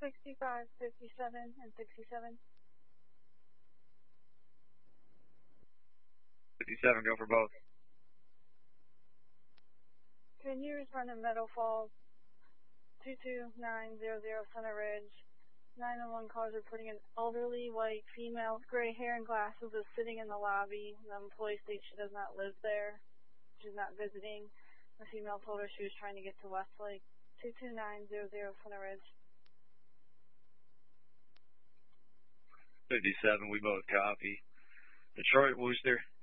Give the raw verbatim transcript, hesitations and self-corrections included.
sixty-five, fifty-seven, and sixty-seven. fifty-seven, go for both. Can you respond to Meadow Falls, two two nine zero zero Center Ridge? nine one one callers reporting an elderly white female, gray hair and glasses, is sitting in the lobby. The employee states she does not live there. She's not visiting. The female told her she was trying to get to Westlake. two two nine zero zero Center Ridge. fifty-seven, we both copy. Detroit, Wooster.